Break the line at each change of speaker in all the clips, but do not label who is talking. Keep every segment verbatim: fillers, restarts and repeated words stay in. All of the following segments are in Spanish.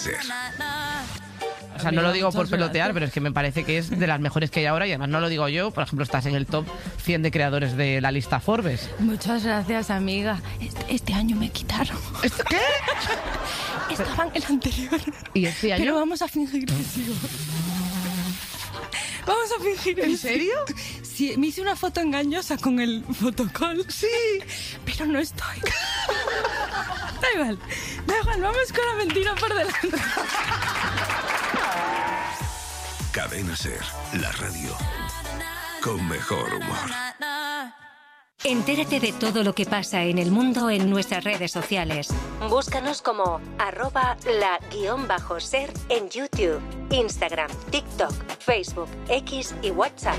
Ser.
O sea, no lo digo por pelotear, pero es que me parece que es de las mejores que hay ahora y además no lo digo yo. Por ejemplo, estás en el top cien de creadores de la lista Forbes.
Muchas gracias, amiga. Este, este año me quitaron.
¿Esto qué?
Estaba en el anterior.
¿Y este año?
Pero vamos a fingir que sigo. Vamos a fingir.
¿En serio?
Sí, me hice una foto engañosa con el fotocall.
Sí.
Pero no estoy. Da igual. Da igual, vamos con la mentira por delante.
Cadena Ser, la radio con mejor humor.
Entérate de todo lo que pasa en el mundo en nuestras redes sociales. Búscanos como arroba la guión bajo ser en YouTube, Instagram, TikTok, Facebook, X y WhatsApp.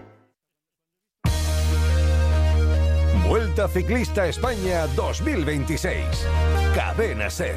Vuelta Ciclista España dos mil veintiséis. Cadena Ser.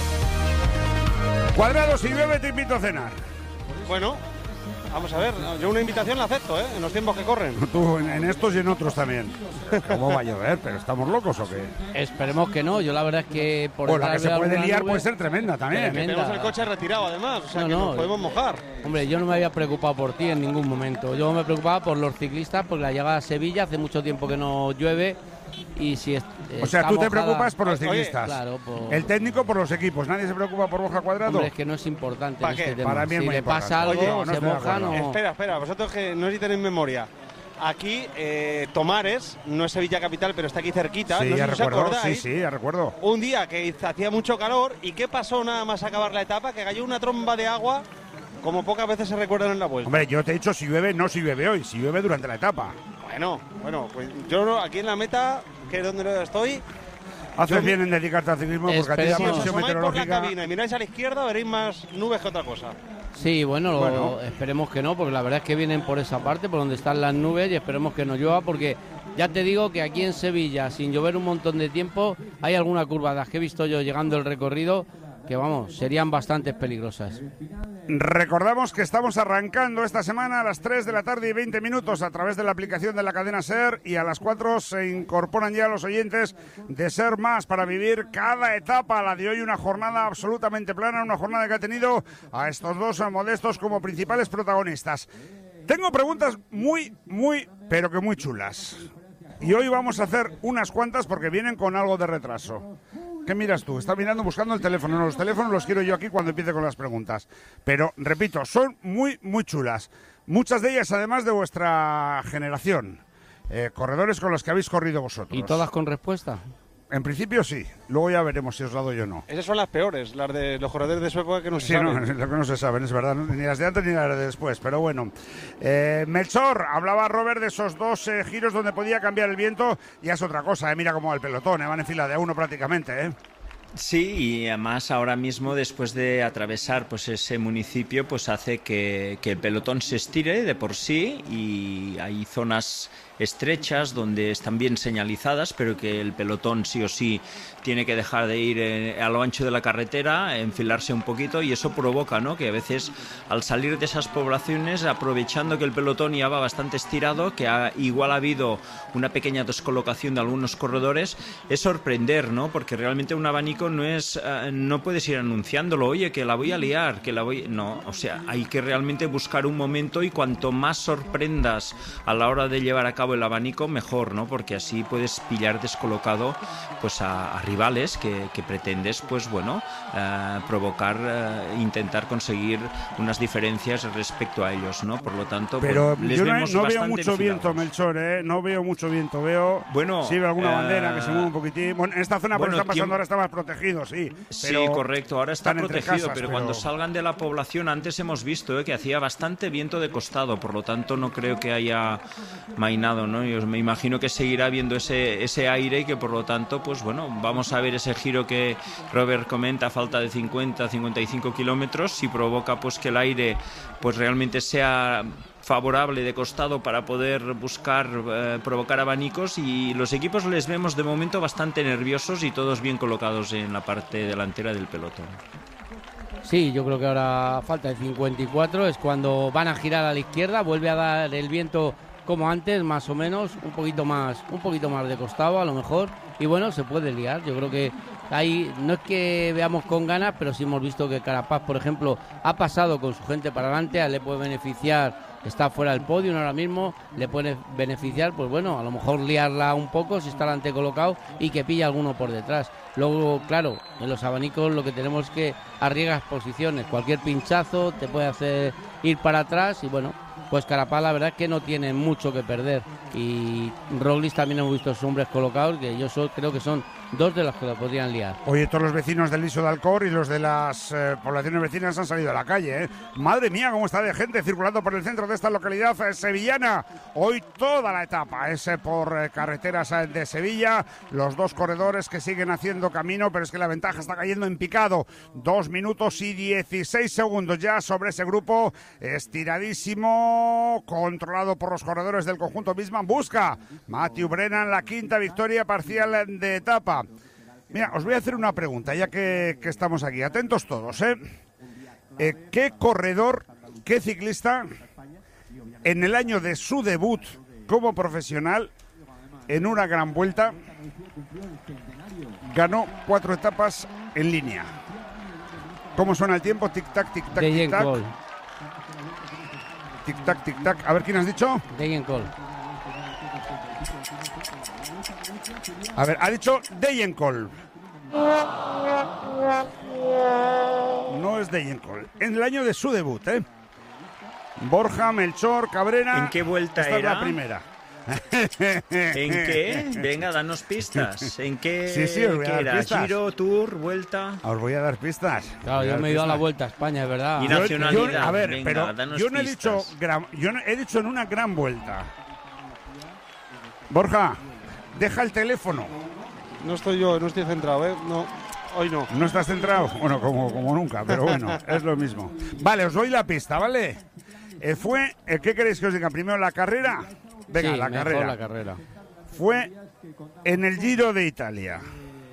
Cuadrado, si llueve te invito a cenar.
Bueno, vamos a ver, yo una invitación la acepto, ¿eh? En los tiempos que corren.
Tú en, en estos y en otros también. ¿Cómo va a llover? ¿Pero estamos locos o qué?
Esperemos que no, yo la verdad es que por
O la que
detrás
se
veo
puede
alguna
liar
nube.
puede ser tremenda también.
Tremenda.
Tenemos el coche retirado además, o sea
No,
que
no.
nos podemos mojar.
Hombre, yo no me había preocupado por ti en ningún momento. Yo me preocupaba por los ciclistas, porque la llegada a Sevilla hace mucho tiempo que no llueve. Y si es,
O sea,
está
tú te
mojada-
preocupas por los
Oye,
ciclistas.
claro, por-
El técnico por los equipos. ¿Nadie se preocupa por Borja Cuadrado?
Hombre, es que no es importante
¿Para
en
qué?
este tema.
Para mí es
si
muy
le
importante.
pasa algo,
Oye,
no
se
estoy de
moja,
acuerdo.
no...
Espera, espera, vosotros que no sé si tenéis memoria. Aquí, eh, Tomares, no es Sevilla capital, pero está aquí cerquita.
Sí,
no sé
ya
si os
recuerdo. Sí,
acordáis.
sí, ya recuerdo.
Un día que hizo- hacía mucho calor, ¿y qué pasó nada más acabar la etapa? Que cayó una tromba de agua, como pocas veces se recuerdan en la vuelta.
Hombre, yo te he dicho si llueve, no si llueve hoy, si llueve durante la etapa.
Bueno, bueno, pues yo no- aquí en la meta, que es donde estoy,
Haces
Yo-
bien en dedicarte al ciclismo porque a ti la
Esperemos.
si os
previsión
asomáis por la
meteorológica...
cabina y miráis a la izquierda, veréis más nubes que otra cosa.
Sí, bueno, lo-
Bueno.
esperemos que no, porque la verdad es que vienen por esa parte, por donde están las nubes, y esperemos que no llueva, porque ya te digo que aquí en Sevilla, sin llover un montón de tiempo, hay alguna curva de las que he visto yo llegando el recorrido, que vamos, serían bastante peligrosas.
Recordamos que estamos arrancando esta semana a las tres de la tarde y veinte minutos a través de la aplicación de la cadena SER, y a las cuatro se incorporan ya los oyentes de SER Más para vivir cada etapa. La de hoy, una jornada absolutamente plana, una jornada que ha tenido a estos dos modestos como principales protagonistas. Tengo preguntas muy, muy, pero que muy chulas. Y hoy vamos a hacer unas cuantas porque vienen con algo de retraso. ¿Qué miras tú? Está mirando buscando el teléfono. No, los teléfonos los quiero yo aquí cuando empiece con las preguntas. Pero, repito, son muy, muy chulas. Muchas de ellas, además, de vuestra generación. Eh, corredores con los que habéis corrido vosotros.
¿Y todas con respuesta?
En principio sí. Luego ya veremos si os la doy o no.
Esas son las peores, las de los corredores de su época que no se
Sí, no,
saben.
lo que no se saben, es verdad. Ni las de antes ni las de después, pero bueno. Eh, Melchor, hablaba Robert de esos dos eh, giros donde podía cambiar el viento. Ya es otra cosa, eh. Mira cómo va el pelotón, eh. Van en fila de a uno prácticamente, ¿eh?
Sí, y además ahora mismo, después de atravesar pues ese municipio, pues hace que, que el pelotón se estire de por sí, y hay zonas estrechas donde están bien señalizadas, pero que el pelotón sí o sí tiene que dejar de ir eh, a lo ancho de la carretera, enfilarse un poquito, y eso provoca, ¿no?, que a veces al salir de esas poblaciones, aprovechando que el pelotón ya va bastante estirado, que ha, igual ha habido una pequeña descolocación de algunos corredores, es sorprender, ¿no?, porque realmente un abanico no es, uh, no puedes ir anunciándolo, oye, que la voy a liar, que la voy... No, o sea, hay que realmente buscar un momento, y cuanto más sorprendas a la hora de llevar a cabo el abanico, mejor, ¿no?, porque así puedes pillar descolocado pues a, a rivales que, que pretendes, pues bueno, uh, provocar, uh, intentar conseguir unas diferencias respecto a ellos, ¿no? Por lo tanto,
Pero
pues, les
yo no,
vemos
no veo
bastante
mucho viento,
enfilados.
Melchor, ¿eh? No veo mucho viento. Veo,
Bueno,
sí veo alguna
eh,
bandera que se mueve un poquitín. Bueno, en esta zona por
bueno,
está pasando
¿quién-
ahora está más protegido, sí.
Sí,
pero
correcto, ahora está
están entre
protegido,
casas,
pero,
pero
cuando salgan de la población, antes hemos visto eh, que hacía bastante viento de costado, por lo tanto no creo que haya mainado, ¿no? Yo me imagino que seguirá viendo ese, ese aire, y que por lo tanto, pues bueno, vamos a ver ese giro que Robert comenta, a falta de cincuenta a cincuenta y cinco kilómetros, si provoca pues que el aire pues realmente sea favorable de costado para poder buscar eh, provocar abanicos, y los equipos les vemos de momento bastante nerviosos y todos bien colocados en la parte delantera del pelotón.
Sí, yo creo que ahora falta de cincuenta y cuatro, es cuando van a girar a la izquierda, vuelve a dar el viento como antes, más o menos, un poquito más, un poquito más de costado a lo mejor, y bueno, se puede liar. Yo creo que ahí no es que veamos con ganas, pero sí hemos visto que Carapaz, por ejemplo, ha pasado con su gente para adelante, le puede beneficiar. Está fuera del podio ahora mismo, le puede beneficiar, pues bueno, a lo mejor liarla un poco si está delante colocado y que pilla alguno por detrás. Luego, claro, en los abanicos lo que tenemos es que arriesgas posiciones, cualquier pinchazo te puede hacer ir para atrás y bueno, pues Carapaz la verdad es que no tiene mucho que perder. Y Roglic también hemos visto sus hombres colocados, que yo so, creo que son dos de los que lo podrían liar.
Oye, todos los vecinos del Liso de Alcor y los de las eh, poblaciones vecinas han salido a la calle, ¿eh? Madre mía, cómo está de gente circulando por el centro de esta localidad eh, sevillana. Hoy toda la etapa es eh, por eh, carreteras eh, de Sevilla. Los dos corredores que siguen haciendo camino, pero es que la ventaja está cayendo en picado. Dos minutos y dieciséis segundos ya sobre ese grupo estiradísimo, controlado por los corredores del conjunto Bisman. Busca Matthew Brennan la quinta victoria parcial de etapa. Mira, os voy a hacer una pregunta, ya que, que estamos aquí. Atentos todos, ¿eh? ¿eh? ¿Qué corredor, qué ciclista, en el año de su debut como profesional, en una gran vuelta, ganó cuatro etapas en línea? ¿Cómo suena el tiempo? Tic-tac, tic-tac, tic-tac. Tic-tac, tic-tac. A ver, ¿quién has dicho?
Degenkolb.
A ver, ha dicho Degenkolb. No es Degenkolb. En el año de su debut, ¿eh? Borja, Melchor, Cabrera.
¿En qué vuelta
esta
era?
Es la primera.
¿En qué? Venga, danos pistas. ¿En qué,
sí, sí, os voy a
qué
dar
era?
pistas.
¿Giro, Tour, vuelta?
Os voy a dar pistas.
Claro, yo me he ido a la Vuelta a España, es verdad.
Y
Yo-
nacionalidad.
yo- a ver,
Venga,
pero
danos
yo no he
pistas.
dicho gran- yo no- he dicho en una gran vuelta. Borja, deja el teléfono.
No estoy yo, no estoy centrado, ¿eh? No, hoy no.
¿No estás centrado? Bueno, como, como nunca, pero bueno, es lo mismo. Vale, os doy la pista, ¿vale? Eh, fue, eh, ¿qué queréis que os diga? Primero la carrera. Venga,
Sí,
la
mejor
carrera.
la carrera.
Fue en el Giro de Italia.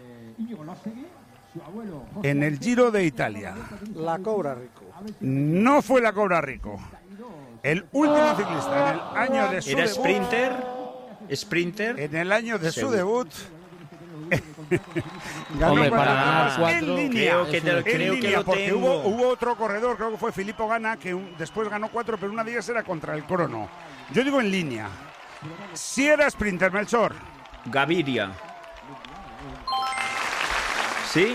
En el Giro de Italia.
La Cobra Rico.
No fue la Cobra Rico. El último ciclista en el año de su
¿Era
debut.
sprinter? ¿Sprinter?
En el año de su
Seguro.
debut. ganó
Hombre,
cuatro
para ganar
etapas
cuatro,
en línea.
creo que te-
En
creo que
línea,
lo
porque
tengo.
hubo, hubo otro corredor, creo que fue Filippo Ganna, que un- después ganó cuatro, pero una de ellas era contra el crono. Yo digo en línea. Si era sprinter, Melchor.
Gaviria. ¿Sí?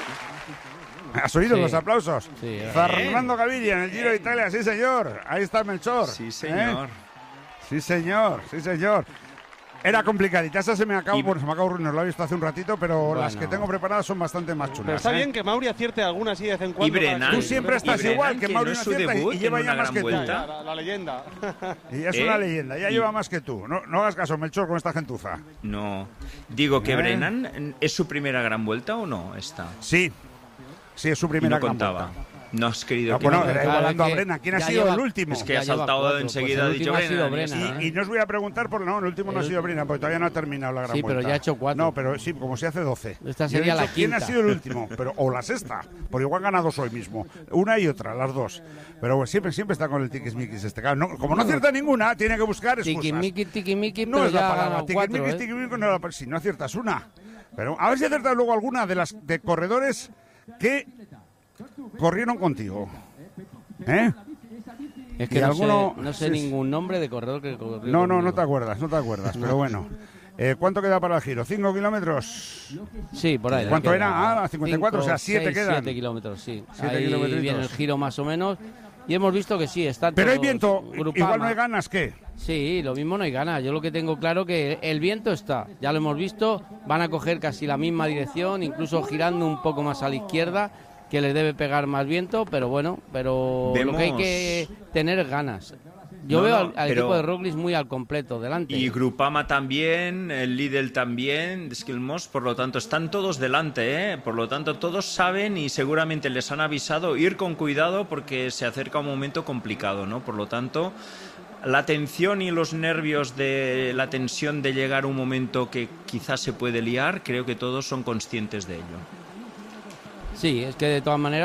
¿Has oído
Sí.
los aplausos?
Sí, era-
Fernando Gaviria en el Giro de Italia, sí señor. Ahí está Melchor.
Sí,
¿Eh?
señor.
Sí señor, sí señor. Era complicadita, esa se me acabó,
Y-
bueno, se me acabó, no la he visto hace un ratito, pero
Bueno.
las que tengo preparadas son bastante más chulas.
Pero está
¿eh?
bien que Mauri acierte alguna así de vez en cuando.
Y Brennan.
para que-
Tú siempre
¿Y
estás
Brennan,
igual, que
que
Mauri
no
no
es su
acierta y-
debut
y lleva
en
ya
una
más
gran
que tú.
vuelta?
La, la leyenda.
Y es
¿Eh?
una leyenda, ya
Y-
lleva más que tú. No, no hagas caso, Melchor, con esta gentuza.
No. Digo que
¿Eh?
Brennan, ¿es su primera gran vuelta o no? Esta.
Sí, sí, es su
Y
primera
no
gran
contaba.
vuelta.
No has querido
No,
que
bueno,
no.
era
Claro,
igualando
es
a
que
Brennan. ¿Quién ha
ya
sido
lleva-
el último?
Es que ha
Ya lleva
saltado
cuatro,
enseguida,
pues el
ha dicho
último ha sido
Brennan,
Brennan,
Y,
¿eh?
y no os voy a preguntar, por no, el último no ha
El-
sido Brennan, porque todavía no ha terminado la gran
Sí, pero
vuelta.
ya ha hecho cuatro.
No, pero sí, como si hace doce.
Esta
Yo he
sería
dicho,
la
¿quién ha
quinta.
sido el último? Pero, o la sexta, porque igual han ganado dos hoy mismo. Una y otra, las dos. Pero bueno, siempre, siempre está con el tiquismiquis este. Claro, no- como no acierta ninguna, tiene que buscar excusas.
Tiquimiqui, tiquimiqui,
No
pero
es la
ya ha
palabra.
ganado cuatro,
Tiquismiquis,
¿eh?
tiquismiquis, no, la- si no aciertas una. Pero a ver si aciertas luego alguna de las de corredores que corrieron contigo. ¿Eh?
Es
Y
que no
alguno-
sé, no sé
sí,
ningún nombre de corredor que corrió
No, no,
conmigo.
no te acuerdas, no te acuerdas, pero bueno. Eh, ¿Cuánto queda para el giro? ¿Cinco kilómetros?
Sí, por ahí.
¿Cuánto
queda
era? Ah, cincuenta y cuatro,
cinco,
o sea, siete
seis,
quedan.
siete kilómetros, sí.
Siete
Ahí
kilometritos.
viene el giro más o menos. Y hemos visto que sí, está
Pero hay
todos
viento,
Grupama.
igual no hay ganas, ¿qué?
Sí, lo mismo no hay ganas. Yo lo que tengo claro que el viento está, ya lo hemos visto, van a coger casi la misma dirección, incluso girando un poco más a la izquierda, que les debe pegar más viento, pero bueno, pero lo que hay
Vemos-
que tener es ganas. Yo
No,
veo
no,
al, al
pero-
equipo de Roglic muy al completo, delante.
Y Grupama también, el Lidl también, Skilmos, por lo tanto están todos delante, ¿eh? Por lo tanto todos saben y seguramente les han avisado ir con cuidado porque se acerca un momento complicado, ¿no? Por lo tanto, la tensión y los nervios de la tensión de llegar a un momento que quizás se puede liar, creo que todos son conscientes de ello.
Sí, es que de todas maneras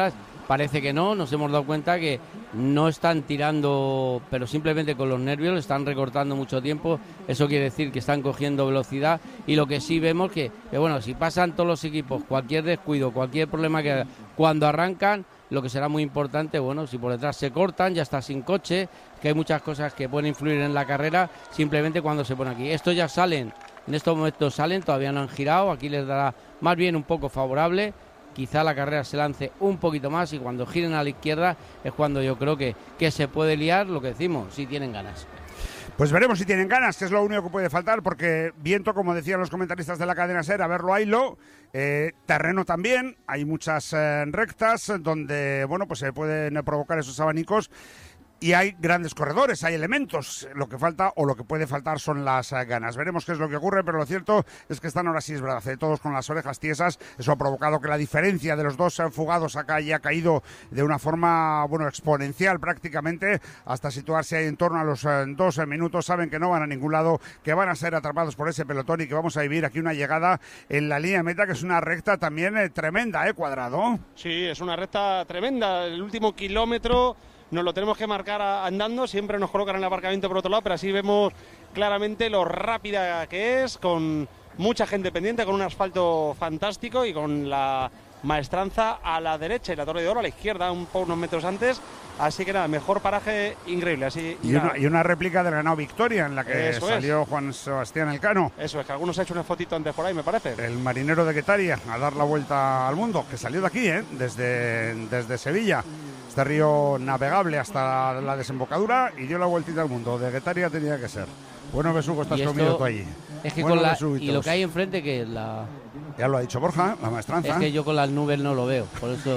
parece que no, nos hemos dado cuenta que no están tirando, pero simplemente con los nervios, están recortando mucho tiempo, eso quiere decir que están cogiendo velocidad, y lo que sí vemos que, que bueno, si pasan todos los equipos, cualquier descuido, cualquier problema que cuando arrancan, lo que será muy importante, bueno, si por detrás se cortan, ya está sin coche, que hay muchas cosas que pueden influir en la carrera, simplemente cuando se pone aquí. Estos ya salen, en estos momentos salen, todavía no han girado, aquí les dará más bien un poco favorable, quizá la carrera se lance un poquito más y cuando giren a la izquierda es cuando yo creo que, que se puede liar, lo que decimos, si tienen ganas.
Pues veremos si tienen ganas, que es lo único que puede faltar, porque viento, como decían los comentaristas de la cadena SER, a verlo haylo, eh, terreno también, hay muchas eh, rectas donde, bueno, pues se pueden provocar esos abanicos. Y hay grandes corredores, hay elementos. Lo que falta o lo que puede faltar son las uh, ganas. Veremos qué es lo que ocurre, pero lo cierto es que están ahora sí, es verdad, eh, todos con las orejas tiesas. Eso ha provocado que la diferencia de los dos uh, fugados acá haya caído de una forma, bueno, exponencial prácticamente, hasta situarse ahí en torno a los uh, dos uh, minutos. Saben que no van a ningún lado, que van a ser atrapados por ese pelotón y que vamos a vivir aquí una llegada en la línea de meta, que es una recta también eh, tremenda, ¿eh, Cuadrado?
Sí, es una recta tremenda. El último kilómetro nos lo tenemos que marcar andando, siempre nos colocan en el aparcamiento por otro lado, pero así vemos claramente lo rápida que es, con mucha gente pendiente, con un asfalto fantástico y con la maestranza a la derecha y la Torre de Oro a la izquierda, un po' unos metros antes. Así que nada, mejor paraje increíble. Así,
y, una, y una réplica del ganado Victoria, en la que Eso salió es. Juan Sebastián Elcano.
Eso es, que algunos ha hecho una fotito antes por ahí, me parece.
El marinero de Guetaria, a dar la vuelta al mundo, que salió de aquí, ¿eh? desde, desde Sevilla. Este río navegable hasta la desembocadura y dio la vueltita al mundo. De Guetaria tenía que ser. Bueno, Besugo, estás comido tú allí.
Es que
bueno,
con la, y lo que hay enfrente, que es la...
Ya lo ha dicho Borja, la maestranza.
Es que yo con las nubes no lo veo, por eso...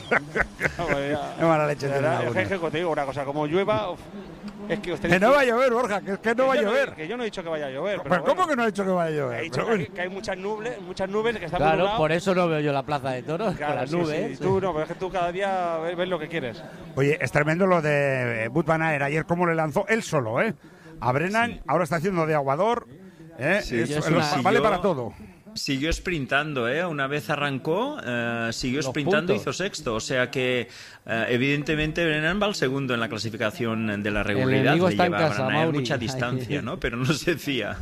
Qué mala leche de
la Es que te digo una cosa, como llueva... Es que,
que no va a llover, Borja, que, que no que va a llover.
No, que yo no he dicho que vaya a llover.
Pero,
pero
¿cómo
bueno,
que no he dicho que vaya a llover?
He dicho que, que hay muchas nubes, muchas nubes que están
Claro,
por un lado.
Por eso no veo yo la plaza de toros,
claro,
con las
sí,
nubes.
Sí. Tú no, pero es que tú cada día ves, ves lo que quieres.
Oye, es tremendo lo de Wout van Aert. Ayer cómo le lanzó él solo, ¿eh? A Brennan, sí. Ahora está haciendo de aguador. ¿eh?
Sí,
es,
una...
Vale
siguió,
para todo.
Siguió sprintando, ¿eh? Una vez arrancó, eh, siguió Los sprintando, puntos. Hizo sexto. O sea que, eh, evidentemente, Brennan va al segundo en la clasificación de la regularidad. Le lleva a Van Aert mucha distancia, ¿no? Pero no se fía.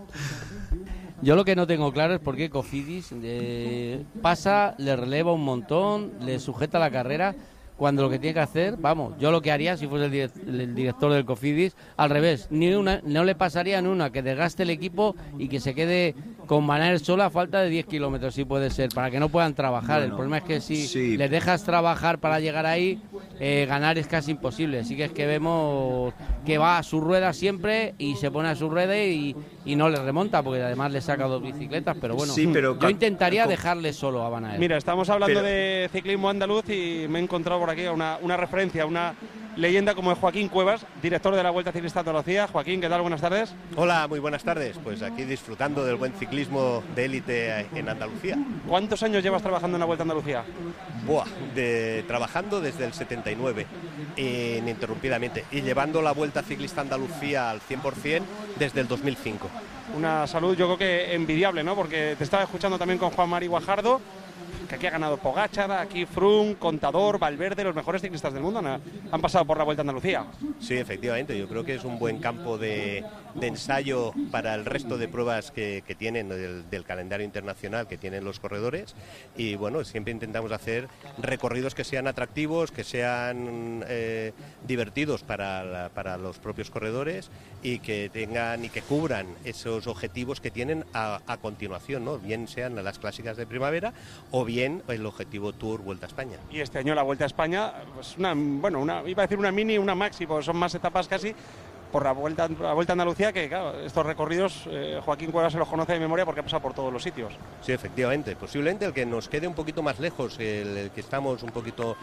Yo lo que no tengo claro es por qué Cofidis eh, pasa, le releva un montón, le sujeta la carrera, cuando lo que tiene que hacer, vamos, yo lo que haría si fuese el, direct, el director del Cofidis, al revés, ni una, no le pasaría ni una que desgaste el equipo y que se quede con Van Aert sola a falta de diez kilómetros, si puede ser, para que no puedan trabajar. Bueno, el problema es que si sí. les dejas trabajar para llegar ahí, eh, ganar es casi imposible. Así que es que vemos que va a su rueda siempre y se pone a su rueda y, y no le remonta, porque además le saca dos bicicletas, pero bueno,
sí, pero
yo intentaría dejarle solo a Van Aert.
Mira, estamos hablando
pero...
de ciclismo andaluz y me he encontrado por aquí una, una referencia, una leyenda como es Joaquín Cuevas, director de la Vuelta Ciclista Andalucía. Joaquín, ¿qué tal? Buenas tardes.
Hola, muy buenas tardes. Pues aquí disfrutando del buen ciclismo de élite en Andalucía.
¿Cuántos años llevas trabajando en la Vuelta Andalucía?
Buah, de, trabajando desde el setenta y nueve, ininterrumpidamente, y llevando la Vuelta Ciclista Andalucía al cien por cien desde el dos mil cinco.
Una salud, yo creo que envidiable, ¿no? Porque te estaba escuchando también con Juan Mari Guajardo, que aquí ha ganado Pogačar, aquí Froome, Contador, Valverde, los mejores ciclistas del mundo han, han pasado por la Vuelta a Andalucía.
Sí, efectivamente, yo creo que es un buen campo de, de ensayo para el resto de pruebas que, que tienen del, del calendario internacional que tienen los corredores, y bueno, siempre intentamos hacer recorridos que sean atractivos, que sean eh, divertidos para, la, para los propios corredores y que tengan y que cubran esos objetivos que tienen a, a continuación, ¿no? Bien sean las clásicas de primavera o bien bien el objetivo Tour Vuelta a España.
Y este año la Vuelta a España, pues una, bueno, una, iba a decir una mini, una maxi, porque son más etapas casi, por la Vuelta, la vuelta a Andalucía, que claro, estos recorridos eh, Joaquín Cuevas se los conoce de memoria porque ha pasado por todos los sitios.
Sí, efectivamente, posiblemente el que nos quede un poquito más lejos, el, el que estamos un poquito,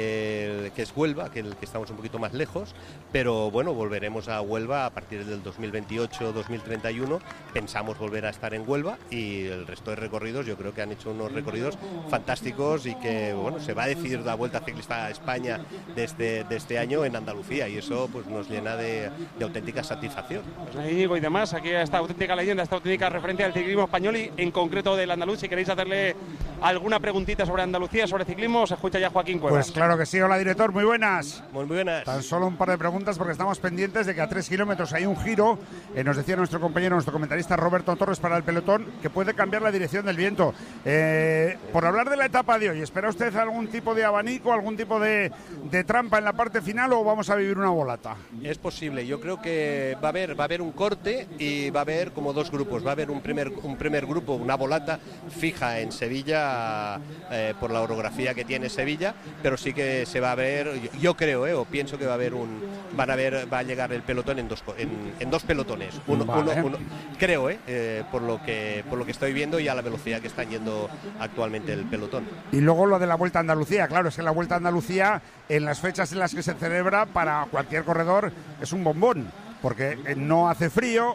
eh, el que es Huelva, que el que estamos un poquito más lejos, pero bueno, volveremos a Huelva a partir del dos mil veintiocho dos mil treinta y uno, pensamos volver a estar en Huelva, y el resto de recorridos yo creo que han hecho unos recorridos fantásticos y que bueno, se va a decidir la Vuelta Ciclista a España de este, de este año en Andalucía, y eso pues nos llena de de auténtica satisfacción.
Pues Íñigo y demás, aquí esta auténtica leyenda, esta auténtica referencia del ciclismo español y en concreto del andaluz. Si queréis hacerle alguna preguntita sobre Andalucía, sobre ciclismo, se escucha ya Joaquín Cuevas.
Pues claro que sí. Hola, director, muy buenas.
Muy buenas.
Tan solo un par de preguntas porque estamos pendientes de que a tres kilómetros hay un giro, eh, nos decía nuestro compañero, nuestro comentarista Roberto Torres para el pelotón, que puede cambiar la dirección del viento. Eh, por hablar de la etapa de hoy, ¿espera usted algún tipo de abanico, algún tipo de, de trampa en la parte final o vamos a vivir una volata?
Es posible, yo creo que va a haber, va a haber un corte y va a haber como dos grupos. Va a haber un primer, un primer grupo, una volata fija en Sevilla eh, por la orografía que tiene Sevilla, pero sí que se va a ver, yo, yo creo, eh, o pienso que va a haber un, van a ver, va a llegar el pelotón en dos, en, en dos pelotones. Uno,
vale.
uno, uno, creo, eh, eh, por lo que, por lo que estoy viendo y a la velocidad que están yendo actualmente el pelotón.
Y luego lo de la Vuelta a Andalucía, claro, es que la Vuelta a Andalucía en las fechas en las que se celebra para cualquier corredor es un bombón, porque no hace frío,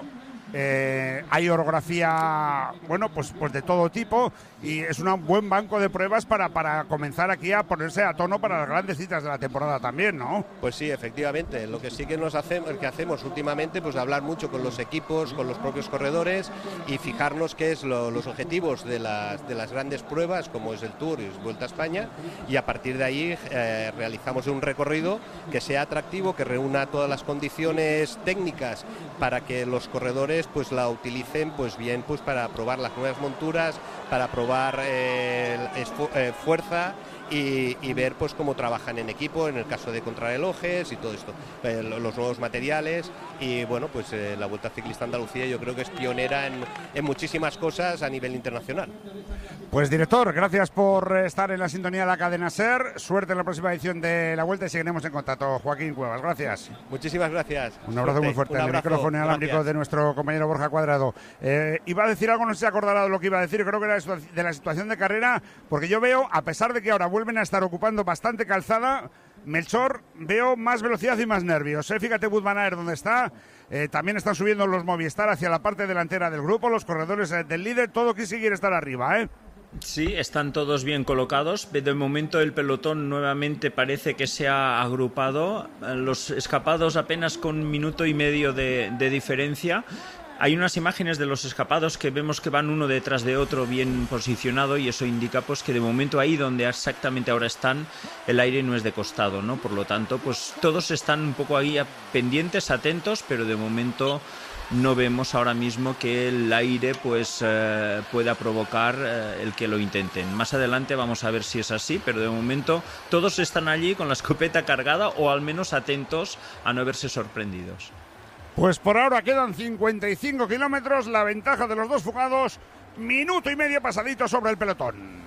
eh, hay orografía, bueno, pues, pues de todo tipo y es un buen banco de pruebas para, para comenzar aquí a ponerse a tono para las grandes citas de la temporada también, ¿no?
Pues sí, efectivamente, lo que sí que nos hacemos, que hacemos últimamente, pues hablar mucho con los equipos, con los propios corredores y fijarnos qué es lo, los objetivos de las, de las grandes pruebas, como es el Tour y Vuelta a España, y a partir de ahí eh, realizamos un recorrido que sea atractivo, que reúna todas las condiciones técnicas para que los corredores pues la utilicen pues bien pues para probar las nuevas monturas, para probar eh, esfu- eh, fuerza y, y ver pues cómo trabajan en equipo en el caso de contrarrelojes y todo esto, eh, los nuevos materiales y bueno pues eh, la Vuelta Ciclista Andalucía yo creo que es pionera en, en muchísimas cosas a nivel internacional.
Pues director, gracias por estar en la sintonía de la cadena SER, suerte en la próxima edición de la Vuelta y seguiremos en contacto. Joaquín Cuevas, gracias.
Muchísimas gracias.
Un abrazo
Suerte.
muy fuerte
Un
al
abrazo.
micrófono inalámbrico
Gracias.
de nuestro compañero Borja Cuadrado. Eh, iba a decir algo, no sé si acordará de lo que iba a decir, creo que era de la situación de carrera, porque yo veo, a pesar de que ahora vuelven a estar ocupando bastante calzada, Melchor, veo más velocidad y más nervios. ¿eh? Fíjate Wout van Aert donde está, eh, también están subiendo los Movistar hacia la parte delantera del grupo, los corredores eh, del líder, todo que quiere estar arriba, ¿eh?
Sí, están todos bien colocados. De momento el pelotón nuevamente parece que se ha agrupado. Los escapados apenas con un minuto y medio de, de diferencia. Hay unas imágenes de los escapados que vemos que van uno detrás de otro bien posicionado y eso indica pues que de momento ahí donde exactamente ahora están el aire no es de costado, ¿no? Por lo tanto, pues todos están un poco ahí pendientes, atentos, pero de momento no vemos ahora mismo que el aire pues eh, pueda provocar eh, el que lo intenten. Más adelante vamos a ver si es así, pero de momento todos están allí con la escopeta cargada o al menos atentos a no verse sorprendidos.
Pues por ahora quedan cincuenta y cinco kilómetros, la ventaja de los dos fugados, minuto y medio pasadito sobre el pelotón.